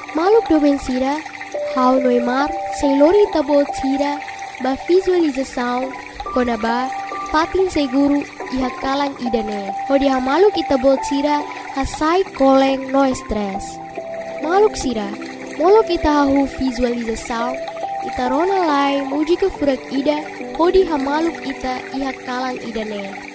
Maluk doben sira, hau noimar, seilori tabot sira, ba visualização, konaba, patin seguru, iha kalang idane. Hodi ha maluk itabot sira, hasai koleng no stress. Maluk sira, molok ita hahu visualização, ita rona lai muji ke furak ida, hodi ha maluk ita iha kalang idane.